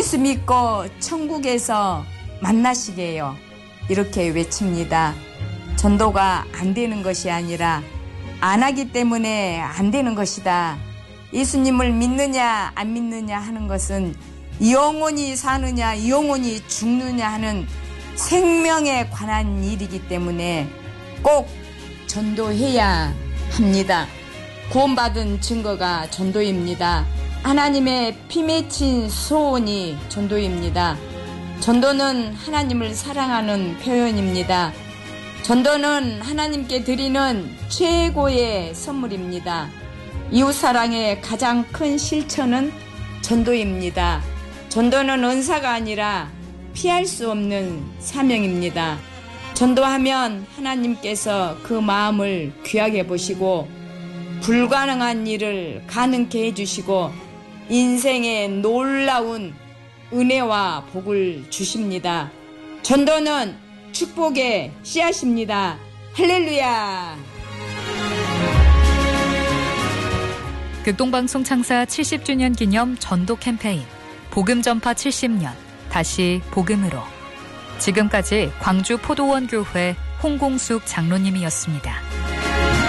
예수 믿고 천국에서 만나시게요. 이렇게 외칩니다. 전도가 안 되는 것이 아니라 안 하기 때문에 안 되는 것이다. 예수님을 믿느냐 안 믿느냐 하는 것은 영원히 사느냐 영원히 죽느냐 하는 생명에 관한 일이기 때문에 꼭 전도해야 합니다. 구원받은 증거가 전도입니다. 하나님의 피 맺힌 소원이 전도입니다. 전도는 하나님을 사랑하는 표현입니다. 전도는 하나님께 드리는 최고의 선물입니다. 이웃사랑의 가장 큰 실천은 전도입니다. 전도는 은사가 아니라 피할 수 없는 사명입니다. 전도하면 하나님께서 그 마음을 귀하게 보시고 불가능한 일을 가능케 해주시고 인생의 놀라운 은혜와 복을 주십니다. 전도는 축복의 씨앗입니다. 할렐루야. 극동방송 창사 70주년 기념 전도 캠페인 복음 전파 70년 다시 복음으로. 지금까지 광주 포도원 교회 홍공숙 장로님이었습니다.